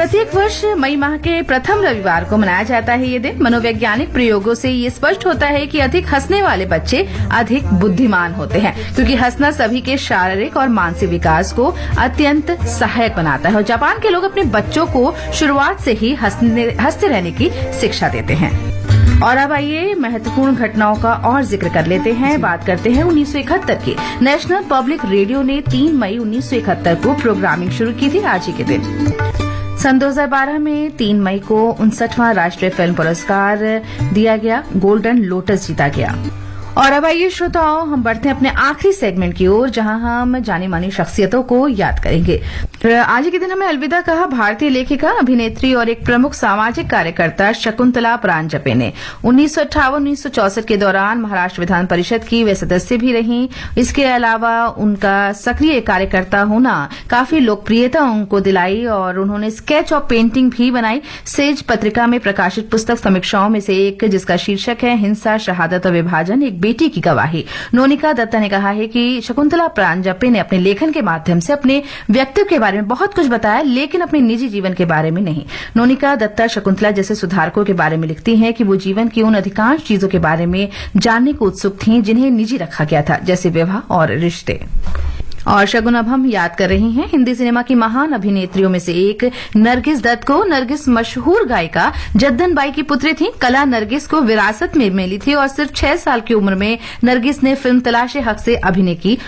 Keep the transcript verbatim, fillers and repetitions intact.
प्रत्येक वर्ष मई माह के प्रथम रविवार को मनाया जाता है ये दिन। मनोवैज्ञानिक प्रयोगों से ये स्पष्ट होता है कि अधिक हंसने वाले बच्चे अधिक बुद्धिमान होते हैं, क्योंकि हंसना सभी के शारीरिक और मानसिक विकास को अत्यंत सहायक बनाता है। और जापान के लोग अपने बच्चों को शुरुआत से ही हंसते रहने की शिक्षा देते हैं। और अब आइए महत्वपूर्ण घटनाओं का और जिक्र कर लेते हैं। बात करते हैं उन्नीस सौ इकहत्तर की। नेशनल पब्लिक रेडियो ने तीन मई उन्नीस सौ इकहत्तर को प्रोग्रामिंग शुरू की थी, आज ही के दिन। सन दो हज़ार बारह में तीन मई को उनसठवां राष्ट्रीय फिल्म पुरस्कार दिया गया, गोल्डन लोटस जीता गया। और अब आइए श्रोताओं, हम बढ़ते हैं अपने आखिरी सेगमेंट की ओर, जहां हम जानी मानी शख्सियतों को याद करेंगे। आज के दिन हमें अलविदा कहा भारतीय लेखिका, अभिनेत्री और एक प्रमुख सामाजिक कार्यकर्ता शकुंतला परांजपे ने। उन्नीस सौ अट्ठावन उन्नीस सौ चौसठ के दौरान महाराष्ट्र विधान परिषद की वे सदस्य भी रहीं। इसके अलावा उनका सक्रिय कार्यकर्ता होना काफी लोकप्रियता उनको दिलाई और उन्होंने स्केच और पेंटिंग भी बनाई। सेज पत्रिका में प्रकाशित पुस्तक समीक्षाओं में से एक, जिसका शीर्षक है हिंसा, शहादत और विभाजन, एक बेटी की गवाही। नोनिका दत्ता ने कहा है कि शकुंतला परांजपे ने अपने लेखन के माध्यम से अपने व्यक्तित्व के बारे में बहुत कुछ बताया, लेकिन अपने निजी जीवन के बारे में नहीं। नोनिका दत्ता शकुंतला जैसे सुधारकों के बारे में लिखती हैं कि वो जीवन की उन अधिकांश चीजों के बारे में जानने को उत्सुक थीं जिन्हें निजी रखा गया था, जैसे विवाह और रिश्ते। और शगुन, अब हम याद कर रही हैं हिंदी सिनेमा की महान अभिनेत्रियों में से एक नरगिस दत्त को। नरगिस मशहूर गायिका जद्दन बाई की पुत्री थी। कला नरगिस को विरासत में मिली थी और सिर्फ छह साल की उम्र में नरगिस ने फिल्म तलाशे हक से अभिनय की